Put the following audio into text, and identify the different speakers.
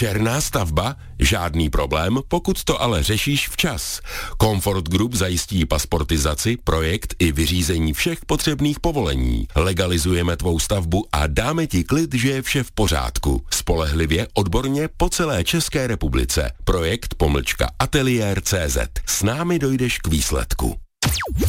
Speaker 1: Černá stavba? Žádný problém, pokud to ale řešíš včas. Comfort Group zajistí pasportizaci, projekt i vyřízení všech potřebných povolení. Legalizujeme tvou stavbu a dáme ti klid, že je vše v pořádku. Spolehlivě, odborně po celé České republice. Projekt _ateliér.cz. S námi dojdeš k výsledku.